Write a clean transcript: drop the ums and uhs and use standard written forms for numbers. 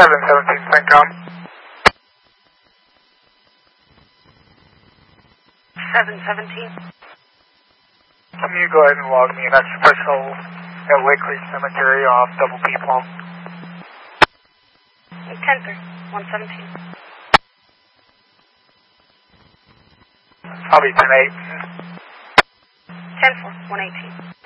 717 CENTCOM. 717. Can you go ahead and log me an extra personal at Lake Creek Cemetery off Double P Palm? 10-3, 117. I'll be 10-8. 10-4, 118.